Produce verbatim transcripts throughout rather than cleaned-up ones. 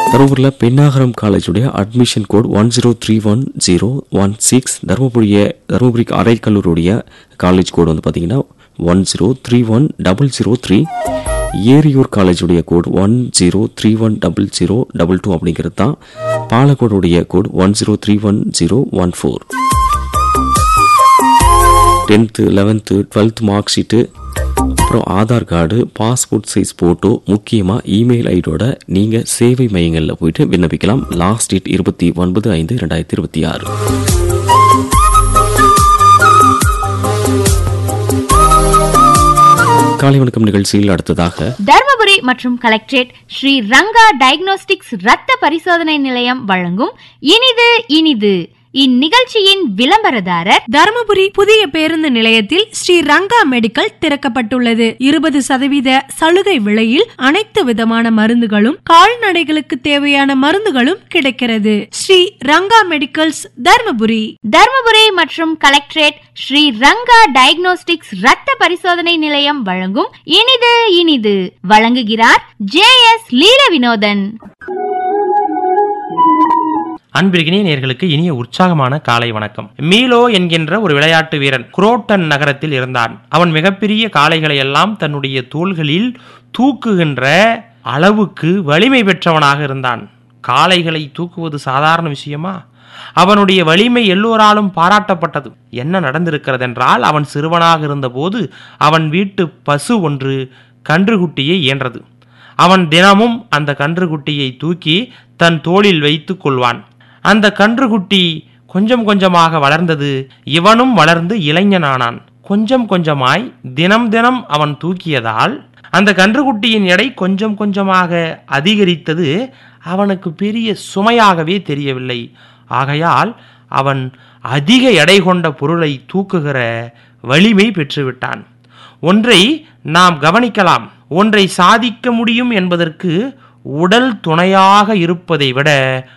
தருமபுரியில் Pennagaram காலேஜுடைய admission code one zero three one zero one six தருமபுரிய Dharmapuri அரை கல்லூரியுடைய college கோடு வந்து பார்த்தீங்கன்னா one zero three one double zero three Eriyur காலேஜுடைய code one zero three one double zero double two அப்படிங்கிறது தான். பாலக்கோடுடைய code one zero three one zero one four. Tenth eleventh twelfth mark sheet அப்புறம் Aadhaar card passport size photo முக்கியமாக email ஐடியோட நீங்கள் சேவை மையங்களில் போயிட்டு விண்ணப்பிக்கலாம். Last date இருபத்தி ஒன்பது ஐந்து ரெண்டாயிரத்தி இருபத்தி ஆறு. காலை வணக்கம் நிகழ்ச்சியில் அடுத்ததாக தர்மபுரி மற்றும் கலெக்டரேட் ஸ்ரீ ரங்கா டயக்னோஸ்டிக்ஸ் ரத்த பரிசோதனை நிலையம் வழங்கும் இனிது இனிது இந்நிகழ்ச்சியின் விளம்பரதாரர் தருமபுரி புதிய பேருந்து நிலையத்தில் ஸ்ரீ ரங்கா மெடிக்கல் திறக்கப்பட்டுள்ளது. இருபது சதவீத சலுகை விலையில் அனைத்து விதமான மருந்துகளும் கால்நடைகளுக்கு தேவையான மருந்துகளும் கிடைக்கிறது. ஸ்ரீ ரங்கா மெடிக்கல்ஸ் தர்மபுரி. தர்மபுரி மற்றும் கலெக்டரேட் ஸ்ரீ ரங்கா டயக்னோஸ்டிக்ஸ் ரத்த பரிசோதனை நிலையம் வழங்கும் இனிது இனிது வழங்குகிறார் ஜே எஸ் லீல வினோதன். அன்பிற்கினிய நேயர்களுக்கு இனிய உற்சாகமான காலை வணக்கம். மீலோ என்கின்ற ஒரு விளையாட்டு வீரன் குரோட்டன் நகரத்தில் இருந்தான். அவன் மிகப்பெரிய காளைகளை எல்லாம் தன்னுடைய தோள்களில் தூக்குகின்ற அளவுக்கு வலிமை பெற்றவனாக இருந்தான். காளைகளை தூக்குவது சாதாரண விஷயமா? அவனுடைய வலிமை எல்லோராலும் பாராட்டப்பட்டது. என்ன நடந்திருக்கிறது என்றால், அவன் சிறுவனாக இருந்தபோது அவன் வீட்டு பசு ஒன்று கன்றுக்குட்டியை ஈன்றது. அவன் தினமும் அந்த கன்றுக்குட்டியை தூக்கி தன் தோளில் வைத்து கொள்வான். அந்த கன்றுக்குட்டி கொஞ்சம் கொஞ்சமாக வளர்ந்தது. இவனும் வளர்ந்து இளைஞனானான். கொஞ்சம் கொஞ்சமாய் தினம் தினம் அவன் தூக்கியதால் அந்த கன்றுக்குட்டியின் எடை கொஞ்சம் கொஞ்சமாக அதிகரித்தது. அவனுக்கு பெரிய சுமையாகவே தெரியவில்லை. ஆகையால் அவன் அதிக எடை கொண்ட பொருளை தூக்குகிற வலிமை பெற்றுவிட்டான். ஒன்றை நாம் கவனிக்கலாம். ஒன்றை சாதிக்க முடியும் என்பதற்கு உடல் துணையாக இருப்பதை விட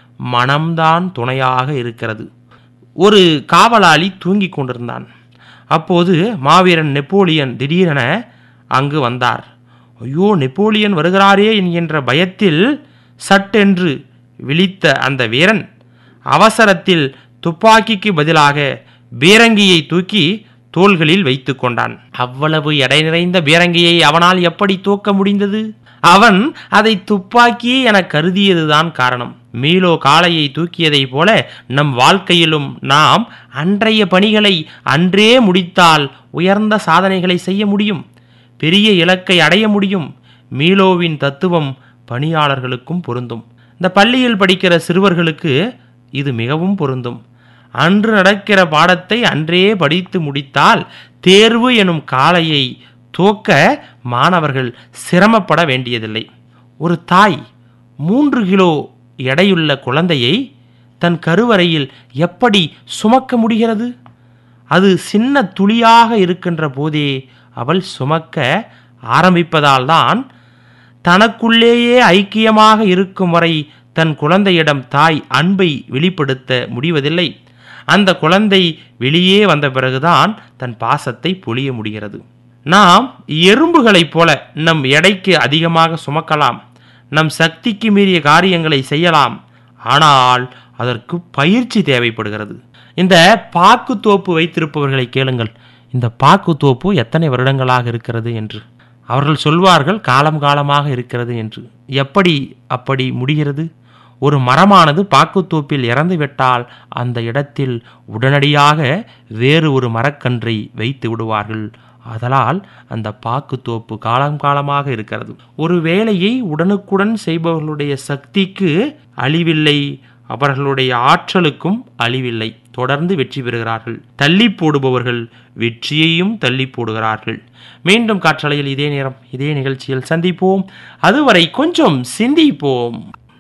மனம்தான் துணையாக இருக்கிறது. ஒரு காவலாளி தூங்கிக் கொண்டிருந்தான். அப்போது மாவீரன் நெப்போலியன் திடீரென அங்கு வந்தார். ஐயோ, நெப்போலியன் வருகிறாரே என்கின்ற பயத்தில் சட்டென்று விழித்த அந்த வீரன் அவசரத்தில் துப்பாக்கிக்கு பதிலாக பீரங்கியை தூக்கி தோள்களில் வைத்து கொண்டான். அவ்வளவு எடை நிறைந்த பீரங்கியை அவனால் எப்படி தூக்க முடிந்தது? அவன் அதை துப்பாக்கி என கருதியதுதான் காரணம். மீலோ காளையை தூக்கியதை போல நம் வாழ்க்கையிலும் நாம் அன்றைய பணிகளை அன்றே முடித்தால் உயர்ந்த சாதனைகளை செய்ய முடியும், பெரிய இலக்கை அடைய முடியும். மீலோவின் தத்துவம் பணியாளர்களுக்கும் பொருந்தும். இந்த பள்ளியில் படிக்கிற சிறுவர்களுக்கு இது மிகவும் பொருந்தும். அன்று நடக்கிற பாடத்தை அன்றே படித்து முடித்தால் தேர்வு எனும் காளையை தூக்க மாணவர்கள் சிரமப்பட வேண்டியதில்லை. ஒரு தாய் மூன்று கிலோ எடையுள்ள குழந்தையை தன் கருவறையில் எப்படி சுமக்க முடிகிறது? அது சின்ன துளியாக இருக்கின்ற போதே அவள் சுமக்க ஆரம்பிப்பதால் தான் தனக்குள்ளேயே ஐக்கியமாக இருக்கும் வரை தன் குழந்தையிடம் தாய் அன்பை வெளிப்படுத்த முடிவதில்லை. அந்த குழந்தை வெளியே வந்த பிறகுதான் தன் பாசத்தை பொழிய முடிகிறது. நாம் எறும்புகளைப் போல நம் எடைக்கு அதிகமாக சுமக்கலாம், நம் சக்திக்கு மீறிய காரியங்களை செய்யலாம். ஆனால் அதற்கு பயிற்சி தேவைப்படுகிறது. இந்த பாக்கு தோப்பு வைத்திருப்பவர்களை கேளுங்கள், இந்த பாக்கு தோப்பு எத்தனை வருடங்களாக இருக்கிறது என்று. அவர்கள் சொல்வார்கள் காலம் காலமாக இருக்கிறது என்று. எப்படி அப்படி முடிகிறது? ஒரு மரமானது பாக்குத்தோப்பில் இறந்துவிட்டால் அந்த இடத்தில் உடனடியாக வேறு ஒரு மரக்கன்றை வைத்து விடுவார்கள். அதனால் அந்த பாக்குத்தோப்பு காலம் காலமாக இருக்கிறது. ஒரு வேலையை உடனுக்குடன் செய்பவர்களுடைய சக்திக்கு அழிவில்லை, அவர்களுடைய ஆற்றலுக்கும் அழிவில்லை. தொடர்ந்து வெற்றி பெறுகிறார்கள். தள்ளி போடுபவர்கள் வெற்றியையும் தள்ளி போடுகிறார்கள். மீண்டும் காற்றலையில் இதே நேரம் இதே நிகழ்ச்சியில் சந்திப்போம். அதுவரை கொஞ்சம் சிந்திப்போம்.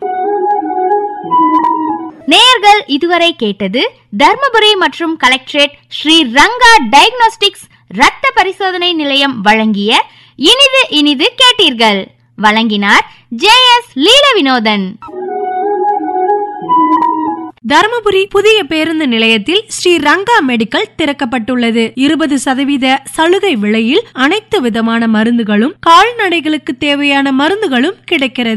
நேயர்கள் இதுவரை கேட்டது தர்மபுரி மற்றும் கலெக்டரேட் ஸ்ரீ ரங்கா டயக்னோஸ்டிக்ஸ் ரத்த பரிசோதனை நிலையம் வழங்கிய இனிது இனிது கேட்டீர்கள். வழங்கினார் ஜே எஸ் லீல வினோதன். தருமபுரி புதிய பேருந்து நிலையத்தில் ஸ்ரீ ரங்கா மெடிக்கல் திறக்கப்பட்டுள்ளது. இருபது சதவீத சலுகை விலையில் அனைத்து விதமான மருந்துகளும் கால்நடைகளுக்கு தேவையான மருந்துகளும் கிடைக்கிறது.